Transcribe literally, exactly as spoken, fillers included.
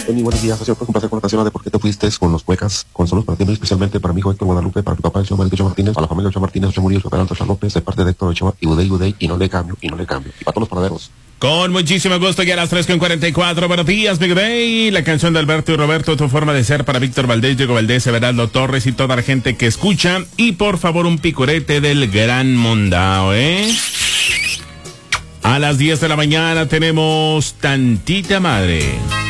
Tony, buenos días. Ha sido un placer con la canción de ¿Por qué te fuiste? Con los cuecas, con solos para ti, muy especialmente para mi hijo Héctor Guadalupe, para mi papá, el señor Mario Ochoa Martínez, a la familia Ochoa Martínez, Ochoa Murillo, Ochoa Peralta, Ochoa López, de parte de Héctor Ochoa, y Udey, Udey, y no le cambio, y no le cambio. Y para todos los panaderos. Con muchísimo gusto, ya a las tres con cuarenta y cuatro. Buenos días, Big Day. La canción de Alberto y Roberto, Tu forma de ser, para Víctor Valdés, Diego Valdés, Everaldo Torres y toda la gente que escucha. Y por favor, un picurete del Gran Mondao, ¿eh? A las diez de la mañana tenemos Tantita Madre.